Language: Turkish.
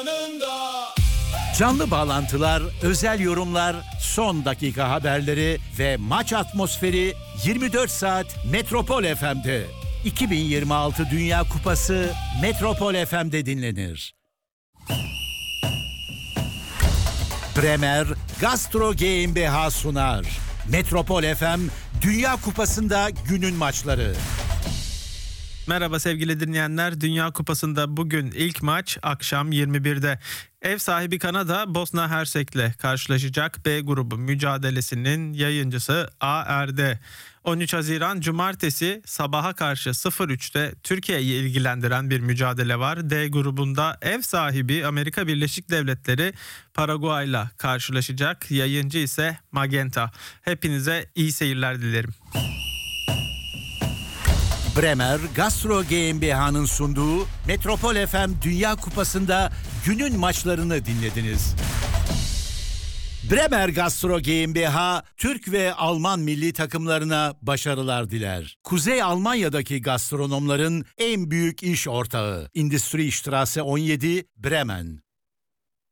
yanında. Canlı bağlantılar, özel yorumlar, son dakika haberleri ve maç atmosferi 24 saat Metropol FM'de. 2026 Dünya Kupası Metropol FM'de dinlenir. Bremer Gastro GmbH sunar. Metropol FM Dünya Kupası'nda günün maçları. Merhaba sevgili dinleyenler. Dünya Kupası'nda bugün ilk maç akşam 21'de. Ev sahibi Kanada Bosna Hersek'le karşılaşacak. B grubu mücadelesinin yayıncısı ARD. 13 Haziran Cumartesi sabaha karşı 03'te Türkiye'yi ilgilendiren bir mücadele var. D grubunda ev sahibi Amerika Birleşik Devletleri Paraguay'la karşılaşacak. Yayıncı ise Magenta. Hepinize iyi seyirler dilerim. Bremer Gastro GmbH'nın sunduğu Metropol FM Dünya Kupası'nda günün maçlarını dinlediniz. Bremer Gastro GmbH, Türk ve Alman milli takımlarına başarılar diler. Kuzey Almanya'daki gastronomların en büyük iş ortağı. Industriestraße 17, Bremen.